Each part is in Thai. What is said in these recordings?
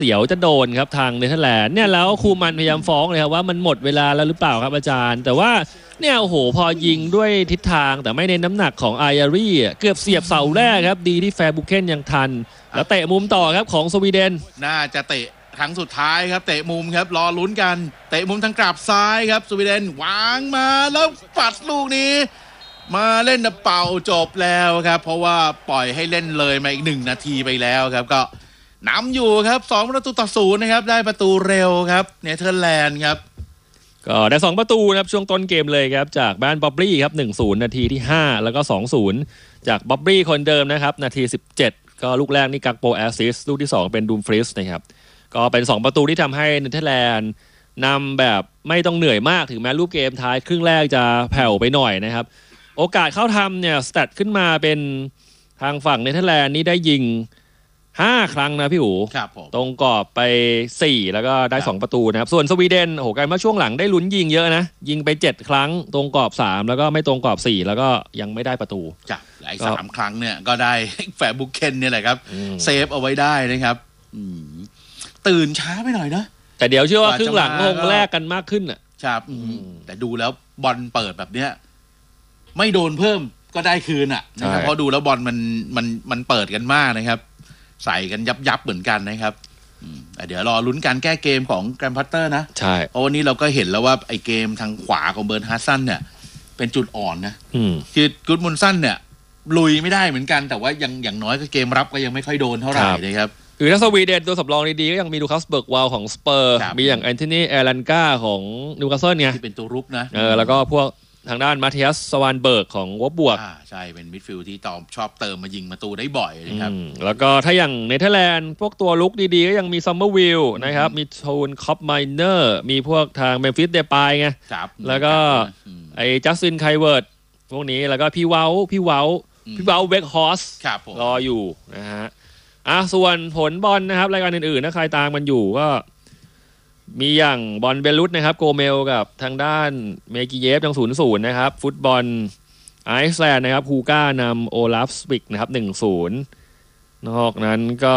เสียวจะโดนครับทางเนเธอร์แลนด์เนี่ยแล้วคูมันพยายามฟ้องเลยครับว่ามันหมดเวลาแล้วหรือเปล่าครับอาจารย์แต่ว่าเนี่ยโอ้โหพอยิงด้วยทิศทางแต่ไม่ในน้ำหนักของไออารี่เกือบเสียบเสาแรกครับดีที่แฟร์บุเคนยังทันแล้วเตะมุมต่อครับของสวีเดนน่าจะเตะครั้งสุดท้ายครับเตะมุมครับรอลุ้นกันเตะมุมทางกลับซ้ายครับสวีเดนวางมาแล้วปัดลูกนี้มาเล่นเป่าจบแล้วครับเพราะว่าปล่อยให้เล่นเลยมาอีก1 นาทีไปแล้วครับก็นำอยู่ครับ2-0นะครับได้ประตูเร็วครับเนเธอร์แลนด์ครับก็ได้2ประตูนะครับช่วงต้นเกมเลยครับจากบ้านบ๊อบบี้ครับ 1-0 นาทีที่5แล้วก็ 2-0 จากบ๊อบบี้คนเดิมนะครับนาที17ก็ลูกแรกนี่กักโปแอสซิสต์ลูกที่2เป็นดูมฟริสนะครับก็เป็น2ประตูที่ทำให้เนเธอร์แลนด์นำแบบไม่ต้องเหนื่อยมากถึงแม้รูปเกมท้ายครึ่งแรกจะแผ่วไปหน่อยนะครับโอกาสเข้าทำเนี่ยสแตทขึ้นมาเป็นทางฝั่งเนเธอร์แลนด์นี่ได้ยิง5 ครั้งนะพี่อู๋ตรงกรอบไป4แล้วก็ได้2ประตูนะครับส่วนสวีเดนโอ้โหกลายมาช่วงหลังได้ลุ้นยิงเยอะนะยิงไป7 ครั้งตรงกรอบ3แล้วก็ไม่ตรงกรอบ4แล้วก็ยังไม่ได้ประตูจ้ะหลาย3 ครั้งเนี่ยก็ได้แฝงบุกเคนเนี่ยแหละครับเซฟเอาไว้ได้นะครับตื่นช้าไปหน่อยนะแต่เดี๋ยวเชื่อว่าครึ่งหลังคงแลกกันมากขึ้นอ่ะครับแต่ดูแล้วบอลเปิดแบบเนี้ยไม่โดนเพิ่มก็ได้คืนอ่ะนะครับเพราะดูแล้วบอลมันเปิดกันมากนะครับใส่กันยับเหมือนกันนะครับเดี๋ยวรอลุ้นการแก้เกมของแกรมพัตเตอร์นะใช่เพราะวันนี้เราก็เห็นแล้วว่าไอ้เกมทางขวาของเบิร์นฮาร์ซันเนี่ยเป็นจุดอ่อนนะคือกูดมุนสันเนี่ยลุยไม่ได้เหมือนกันแต่ว่าอย่างน้อยก็เกมรับก็ยังไม่ค่อยโดนเท่าไหร่นะครับคือถ้าสวีเดนตัวสำรองดีๆก็ยังมีลูคัสเบิร์กวาลของสเปอร์มีอย่างแอนโทนีแอรันกาของนิวคาสเซิลเนี่ยที่เป็นตัวรุกนะแล้วก็พวกทางด้านมาเทียสสวานเบิร์กของวอบบวกใช่เป็นมิดฟิลด์ที่ชอบเติมมายิงประตูได้บ่อยนะครับแล้วก็ถ้าอย่างเนเธอร์แลนด์พวกตัวลุกดีๆก็ยังมีซัมเมอร์วิลนะครับมีโทนคอปไมเนอร์มีพวกทางเมมฟิสเดปายไงแล้วก็ไอ้จัสตินไคเวิร์ดพวกนี้แล้วก็พี่เว้าเวกฮอสรออยู่นะฮะส่วนผลบอลนะครับรายการอื่นๆถ้าใครตามมันอยู่ก็มีอย่างบอลเบลุสนะครับโกเมลกับทางด้านเมกิเยฟยัง0-0นะครับฟุตบอลไอซ์แลนด์นะครับฮูก้านำโอลาฟสปิกนะครับ1-0นอกนั้นก็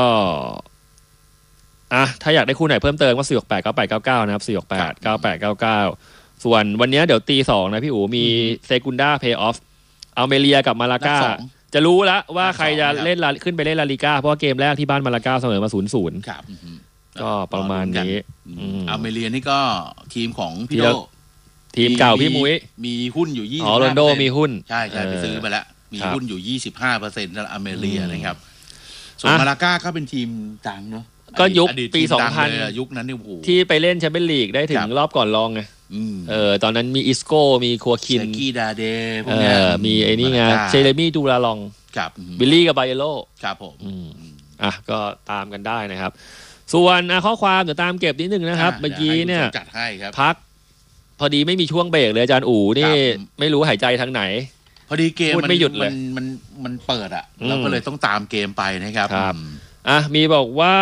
ถ้าอยากได้คู่ไหนเพิ่มเติมก็4689899นะครับ4689899ส่วนวันนี้เดี๋ยวตี 2นะพี่อู๋มีเซกุนดาเพย์ออฟอัลเมเรียกับมาลากาจะรู้แล้วว่าใครจะเล่นขึ้นไปเล่นลาลิก้าเพราะว่าเกมแรกที่บ้านมาลากาเสมอมา0-0 ครับก็ประมาณนี้อัลเมเรียนี่ก็ทีมของพี่โดทีมเก่าพี่มุ้ยมีหุ้นอยู่ 25%โรนโดมีหุ้นใช่ไปซื้อมาแล้วมีหุ้นอยู่ 25% สำหรับอัลเมเรียนะครับส่วนมาลากาก็เป็นทีมดังเนาะก็ยุคปี 2000 ยุคนั้นเนี่ยโหที่ไปเล่นแชมเปี้ยนลีกได้ถึงรอบก่อนรองไงตอนนั้นมีอิสโก้มีคัวคินเซกีดาเดพวกนี้มีไอ้นี่ไงเซเลมี่ดูราลองบิลลี่กับไบเอโลครับผมก็ตามกันได้นะครับส่วนข้อความเดี๋ยวตามเก็บนิดนึงนะครับเมื่อกี้เนี่ยพักพอดีไม่มีช่วงเบรกเลยอาจารย์อู๋นี่ไม่รู้หายใจทางไหนพอดีเกมไม่หยุดเลยมันเปิดเราก็เลยต้องตามเกมไปนะครับมีบอกว่า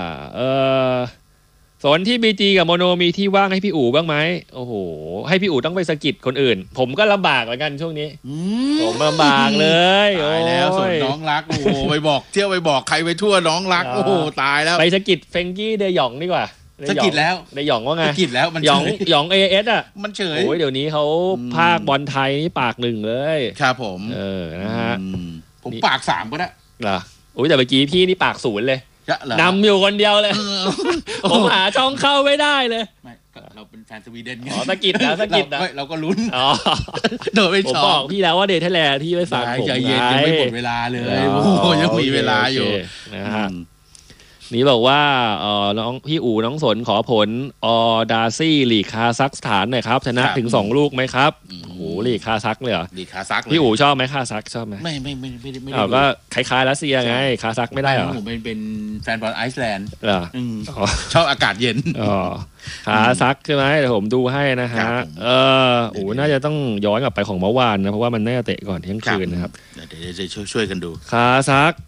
สนที่บีจีกับโมโนมีที่ว่างให้พี่อู๋บ้างไหมโอ้โหให้พี่อู๋ต้องไปสกิดคนอื่นผมก็ลำบากเหมือนกันช่วงนี้ผมลำบากเลยตายแล้วส่วนน้องรักโอ้โหไปบอกเที่ยวไปบอกใครไปทั่วน้องรักโอ้โหตายแล้วไปสกิดเฟงกี้เดยองดีกว่าสกิดแล้วเดยองว่าไงสกิดแล้วมันหยองAS มันเฉยโอ้ยเดี๋ยวนี้เขาภาคบอลไทยนี่ปากหนึ่งเลยครับผมนะฮะผมปาก3ก็ได้เหรอโอ้ยแต่เมื่อกี้พี่นี่ปาก0เลยนำอยู่คนเดียวเลยผมหาช่องเข้าไม่ได้เลยไม่เราเป็นแฟนสวีเดนไงสกิดนะเราก็ลุ้นโดนไปผมบอกพี่แล้วว่าเดทไทยแลนด์ที่ไม่ฟังผมใจเย็นยังไม่หมดเวลาเลยโอ้ยังมีเวลาอยู่นะฮะนี่บอกว่าน้องพี่อู๋น้องสนขอผลดาซี่ลีกคาซัคสถานหน่อยครับชนะถึง2 ลูกไหมครับโอ้โหลีกคาซัคเลยเหรอลีกคาซัคพี่อู๋ชอบไหมคาซัคชอบไหมไม่ก็คล้ายๆรัสเซียไงคาซัคไม่ได้เหรอผมเป็นแฟนบอลไอซ์แลนด์เหรอชอบอากาศเย็นคาซัคใช่ไหมเดี๋ยวผมดูให้นะฮะโอ้น่าจะต้องย้อนกลับไปของเมื่อวานนะเพราะว่ามันน่าจะเตะก่อนเที่ยงคืนนะครับเดี๋ยวจะช่วยกันดูคาซัค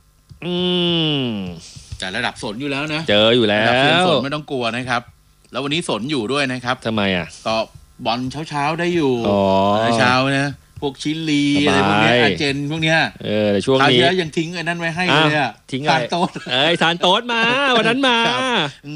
แต่ระดับสนอยู่แล้วนะเจออยู่แล้วระดับสนไม่ต้องกลัวนะครับแล้ววันนี้สนอยู่ด้วยนะครับทำไมก็บอลเช้าได้อยู่เช้านะพวกชิลีอะไรพวกนี้อาร์เจนพวกเนี้ยแต่ช่วงนี้ยังทิ้งไอ้นั่นไว้ให้เลยทิ้งซานโต๊ดซานโต๊ดมาวันนั้นมา